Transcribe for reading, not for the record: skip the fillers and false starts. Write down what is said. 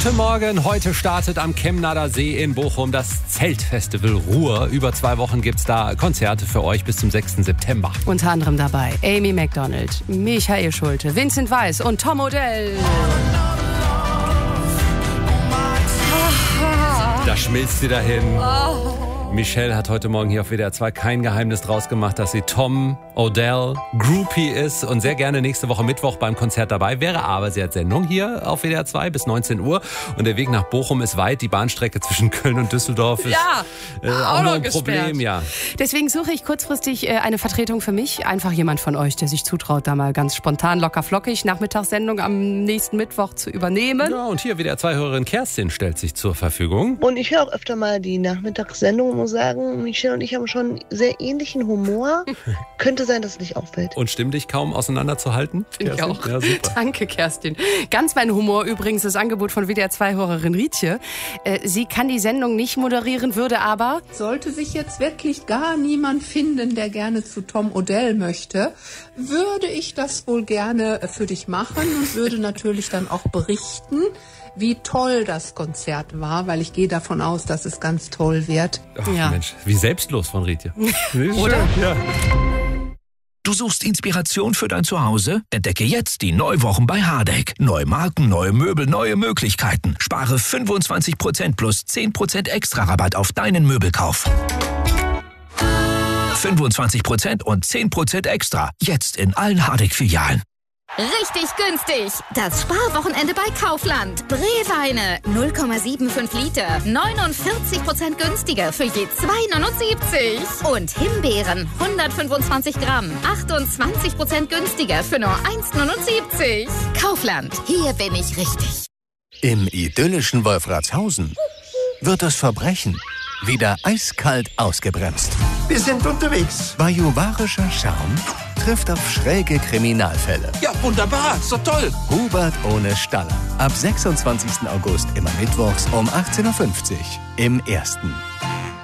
Guten Morgen, heute startet am Chemnader See in Bochum das Zeltfestival Ruhr. Über 2 Wochen gibt es da Konzerte für euch bis zum 6. September. Unter anderem dabei Amy Macdonald, Michael Schulte, Vincent Weiss und Tom Odell. Da schmilzt sie dahin. Michelle hat heute Morgen hier auf WDR 2 kein Geheimnis draus gemacht, dass sie Tom Odell Groupie ist und sehr gerne nächste Woche Mittwoch beim Konzert dabei wäre. Aber sie hat Sendung hier auf WDR 2 bis 19 Uhr und der Weg nach Bochum ist weit. Die Bahnstrecke zwischen Köln und Düsseldorf ist auch noch ein Problem. Ja. Deswegen suche ich kurzfristig eine Vertretung für mich. Einfach jemand von euch, der sich zutraut, da mal ganz spontan, locker flockig Nachmittagssendung am nächsten Mittwoch zu übernehmen. Ja, und hier WDR 2-Hörerin Kerstin stellt sich zur Verfügung. Und ich höre auch öfter mal die Nachmittagssendung und muss sagen, Michelle und ich haben schon sehr ähnlichen Humor. Könnte sein, dass es nicht auffällt. Und stimmlich kaum auseinanderzuhalten? Finde ich auch. Ja, super. Danke, Kerstin. Ganz mein Humor übrigens das Angebot von WDR 2-Hörerin Rietje. Sie kann die Sendung nicht moderieren, würde aber... Sollte sich jetzt wirklich gar niemand finden, der gerne zu Tom Odell möchte, würde ich das wohl gerne für dich machen und würde natürlich dann auch berichten, wie toll das Konzert war, weil ich gehe davon aus, dass es ganz toll wird. Ach, ja. Mensch, wie selbstlos von Rietje. Oder? Ja. Du suchst Inspiration für dein Zuhause? Entdecke jetzt die Neuwochen bei Hardegg. Neue Marken, neue Möbel, neue Möglichkeiten. Spare 25% plus 10% extra Rabatt auf deinen Möbelkauf. 25% und 10% extra. Jetzt in allen Hardegg-Filialen. Richtig günstig. Das Sparwochenende bei Kaufland. Breweine 0,75 Liter. 49% günstiger für je 2,79. Und Himbeeren 125 Gramm. 28% günstiger für nur 1,79. Kaufland. Hier bin ich richtig. Im idyllischen Wolfratshausen wird das Verbrechen wieder eiskalt ausgebremst. Wir sind unterwegs. Bajuwarischer Charme trifft auf schräge Kriminalfälle. Ja, wunderbar. So toll. Hubert ohne Staller. Ab 26. August immer mittwochs um 18.50 Uhr im Ersten.